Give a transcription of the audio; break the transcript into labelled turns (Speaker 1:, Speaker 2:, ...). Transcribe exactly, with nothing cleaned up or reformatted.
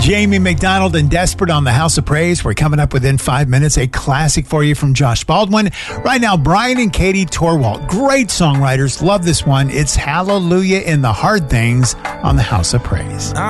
Speaker 1: Jamie McDonald and Desperate on the House of Praise. We're coming up within five minutes. A classic for you from Josh Baldwin. Right now, Brian and Katie Torwalt. Great songwriters. Love this one. It's Hallelujah in the Hard Things on the House of Praise.